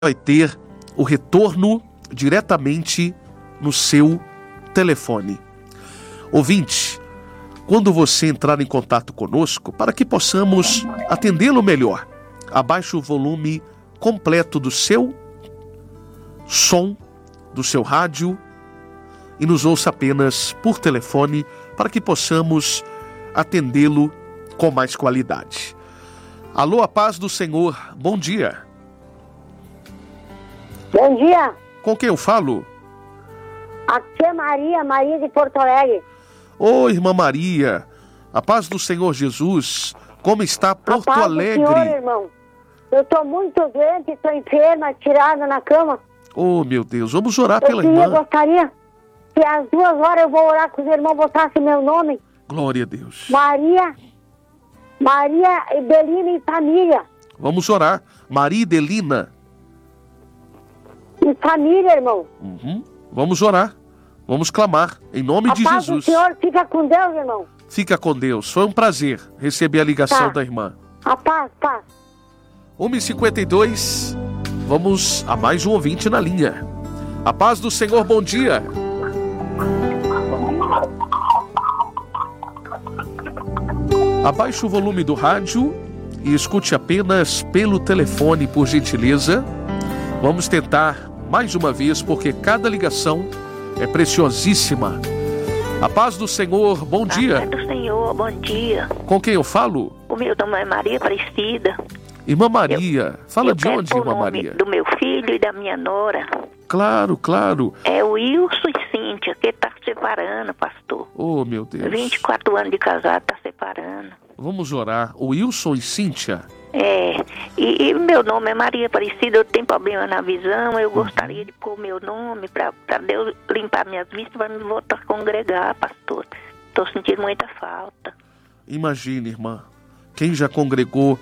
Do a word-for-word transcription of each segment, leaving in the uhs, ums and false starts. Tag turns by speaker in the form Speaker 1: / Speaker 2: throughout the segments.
Speaker 1: vai ter o retorno diretamente no seu telefone. Ouvinte, quando você entrar em contato conosco, para que possamos atendê-lo melhor, abaixe o volume completo do seu som, do seu rádio, e nos ouça apenas por telefone, para que possamos atendê-lo com mais qualidade. Alô, a paz do Senhor, bom dia.
Speaker 2: Bom dia.
Speaker 1: Com quem eu falo?
Speaker 2: Aqui é Maria, Maria de Porto Alegre.
Speaker 1: Ô, irmã Maria, a paz do Senhor Jesus, como está Porto
Speaker 2: a paz
Speaker 1: Alegre?
Speaker 2: Do Senhor, irmão. Eu estou muito doente, estou enferma, tirada na cama.
Speaker 1: Oh, meu Deus, vamos orar
Speaker 2: eu
Speaker 1: pela
Speaker 2: queria,
Speaker 1: irmã.
Speaker 2: gostaria que às duas horas eu vou orar com os irmãos, botassem meu nome.
Speaker 1: Glória a Deus.
Speaker 2: Maria, Maria Belina e família.
Speaker 1: Vamos orar. Maria Delina.
Speaker 2: E família, irmão.
Speaker 1: Uhum. Vamos orar. Vamos clamar em nome
Speaker 2: a
Speaker 1: de
Speaker 2: paz
Speaker 1: Jesus.
Speaker 2: Do Senhor, fica com Deus, irmão.
Speaker 1: Fica com Deus. Foi um prazer receber a ligação
Speaker 2: tá.
Speaker 1: da irmã.
Speaker 2: A paz, paz.
Speaker 1: uma e cinquenta e dois. Vamos a mais um ouvinte na linha. A paz do Senhor, bom dia. Abaixe o volume do rádio e escute apenas pelo telefone, por gentileza. Vamos tentar mais uma vez, porque cada ligação é preciosíssima. A paz do Senhor, bom dia.
Speaker 3: A paz do Senhor, bom dia.
Speaker 1: Com quem eu falo?
Speaker 3: O meu nome é Maria Aparecida.
Speaker 1: Irmã Maria, eu, fala
Speaker 3: eu
Speaker 1: de onde, irmã Maria?
Speaker 3: Do meu filho e da minha nora.
Speaker 1: Claro, claro.
Speaker 3: É o Wilson e Cíntia, que está separando, pastor.
Speaker 1: Oh, meu Deus.
Speaker 3: vinte e quatro anos de casado, está separando.
Speaker 1: Vamos orar. O Wilson e Cíntia?
Speaker 3: É, e, e meu nome é Maria Aparecida, eu tenho problema na visão, eu gostaria de pôr meu nome para Deus limpar minhas vistas para me voltar a congregar, pastor. Estou sentindo muita falta.
Speaker 1: Imagine, irmã, quem já congregou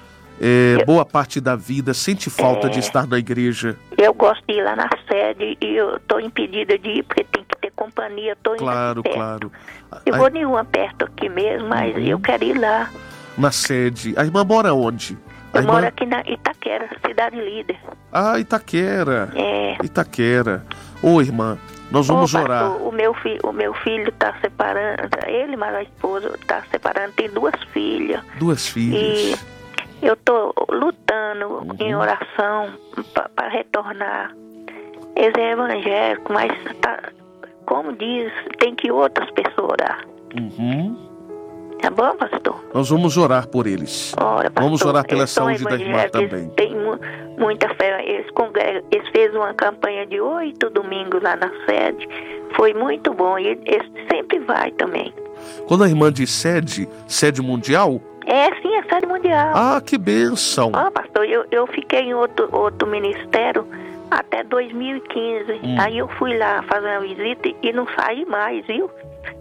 Speaker 1: é, eu, boa parte da vida sente falta é, de estar na igreja.
Speaker 3: Eu gosto de ir lá na sede e eu estou impedida de ir porque tem que ter companhia. Tô
Speaker 1: claro, claro.
Speaker 3: Eu a, vou nenhuma perto aqui mesmo, mas uhum. eu quero ir lá.
Speaker 1: Na sede. A irmã mora onde? A
Speaker 3: eu
Speaker 1: irmã...
Speaker 3: moro aqui na Itaquera, cidade líder.
Speaker 1: Ah, Itaquera.
Speaker 3: É.
Speaker 1: Itaquera. Ô, irmã, nós vamos
Speaker 3: Ô,
Speaker 1: orar.
Speaker 3: Pastor, o meu, fi, o meu filho está separando, ele, mas a esposa está separando, tem duas filhas.
Speaker 1: Duas filhas.
Speaker 3: E eu estou lutando uhum. em oração para retornar. Eles é evangélico, mas tá, como diz, tem que outras pessoas orar.
Speaker 1: Uhum.
Speaker 3: Tá bom, pastor?
Speaker 1: Nós vamos orar por eles.
Speaker 3: Ora, pastor,
Speaker 1: vamos orar pela
Speaker 3: eles
Speaker 1: saúde da irmã também.
Speaker 3: Tem mu muita fé. Eles, congregam, eles fez uma campanha de oito domingos lá na sede. Foi muito bom. E eles sempre vai também.
Speaker 1: Quando a irmã diz sede, sede mundial?
Speaker 3: É, sim, é sede mundial.
Speaker 1: Ah, que bênção.
Speaker 3: Ó, pastor, eu, eu fiquei em outro, outro ministério até dois mil e quinze. Hum. Aí eu fui lá fazer uma visita e não saí mais, viu?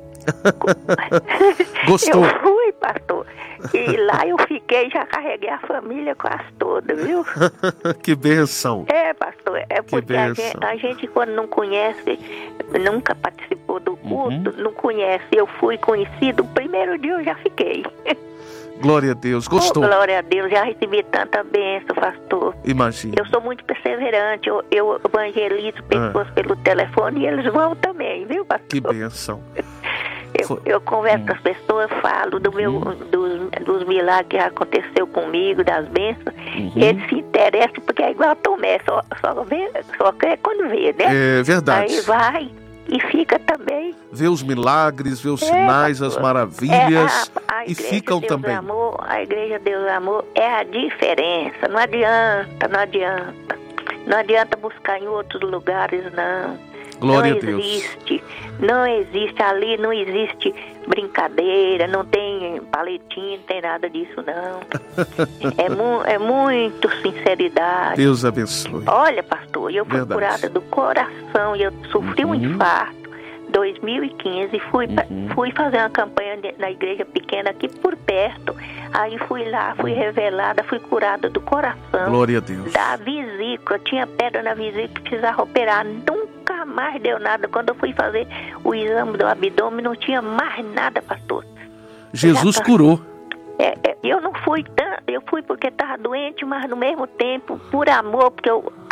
Speaker 1: Gostou?
Speaker 3: Eu fui, pastor. E lá eu fiquei, já carreguei a família quase toda, viu?
Speaker 1: Que bênção.
Speaker 3: É, pastor, é porque a gente, a gente quando não conhece, nunca participou do culto, uhum. não conhece. Eu fui conhecido, o primeiro dia eu já fiquei.
Speaker 1: Glória a Deus, gostou?
Speaker 3: Oh, glória a Deus, já recebi tanta bênção, pastor.
Speaker 1: Imagina.
Speaker 3: Eu sou muito perseverante, eu, eu evangelizo pessoas ah. pelo telefone e eles vão também, viu, pastor?
Speaker 1: Que bênção.
Speaker 3: Eu, eu converso hum. com as pessoas, falo do meu, hum. dos, dos milagres que aconteceu comigo, das bênçãos. Uhum. Eles se interessam, porque é igual a Tomé, só, só, vê, só quer quando vê, né?
Speaker 1: É verdade.
Speaker 3: Aí vai e fica também.
Speaker 1: Vê os milagres, vê os é, sinais, as maravilhas
Speaker 3: é a, a
Speaker 1: e ficam
Speaker 3: Deus
Speaker 1: também.
Speaker 3: Amor, a Igreja Deus Amor é a diferença, não adianta, não adianta. Não adianta buscar em outros lugares, não.
Speaker 1: Glória
Speaker 3: não
Speaker 1: a Deus.
Speaker 3: existe, não existe, ali não existe brincadeira, não tem paletinho, não tem nada disso não. é, mu é muito sinceridade.
Speaker 1: Deus abençoe.
Speaker 3: Olha, pastor, eu fui
Speaker 1: Verdade.
Speaker 3: curada do coração e eu sofri uhum. um infarto em dois mil e quinze, fui, uhum. fui fazer uma campanha na igreja pequena aqui por perto, aí fui lá, fui uhum. revelada, fui curada do coração.
Speaker 1: Glória a Deus.
Speaker 3: Da vesícula, tinha pedra na vesícula, precisava operar, nunca mais deu nada. Quando eu fui fazer o exame do abdômen, não tinha mais nada, pastor.
Speaker 1: Jesus curou.
Speaker 3: É, é, eu não fui tão, eu fui porque estava doente, mas no mesmo tempo, por amor, porque eu